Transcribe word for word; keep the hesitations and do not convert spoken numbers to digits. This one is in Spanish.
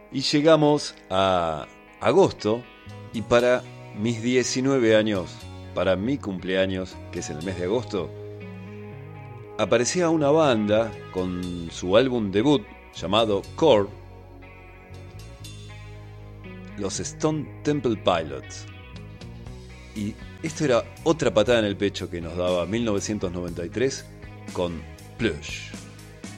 Y llegamos a agosto y para mis diecinueve años, para mi cumpleaños, que es en el mes de agosto, aparecía una banda con su álbum debut llamado Core, los Stone Temple Pilots. Y esto era otra patada en el pecho que nos daba mil novecientos noventa y tres con Plush.